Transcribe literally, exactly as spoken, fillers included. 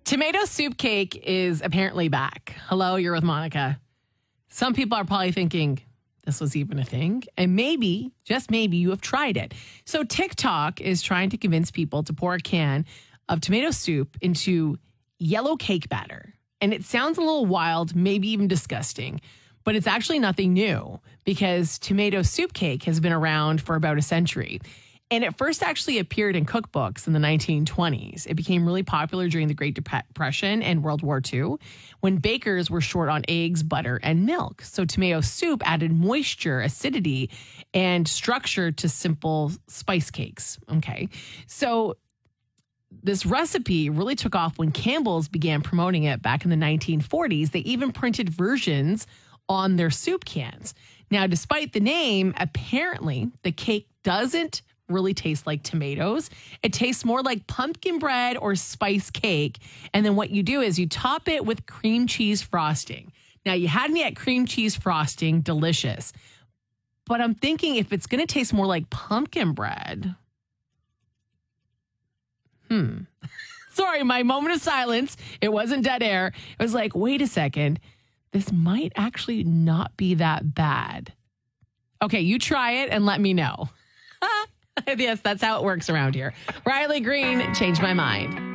Tomato soup cake is apparently back. Hello, you're with Monica. Some people are probably thinking this was even a thing. And maybe, just maybe, you have tried it. So TikTok is trying to convince people to pour a can of tomato soup into yellow cake batter. And it sounds a little wild, maybe even disgusting, but it's actually nothing new because tomato soup cake has been around for about a century. And it first actually appeared in cookbooks in the nineteen twenties. It became really popular during the Great Depression and World War Two when bakers were short on eggs, butter, and milk. So tomato soup added moisture, acidity, and structure to simple spice cakes. Okay. So this recipe really took off when Campbell's began promoting it back in the nineteen forties. They even printed versions on their soup cans. Now, despite the name, apparently the cake doesn't really tastes like tomatoes. It tastes more like pumpkin bread or spice cake. And then what you do is you top it with cream cheese frosting. Now, you had me at cream cheese frosting, delicious. But I'm thinking if it's going to taste more like pumpkin bread. Hmm. Sorry, my moment of silence. It wasn't dead air. It was like, wait a second. This might actually not be that bad. Okay, you try it and let me know. Yes, that's how it works around here. Riley Green, changed my mind.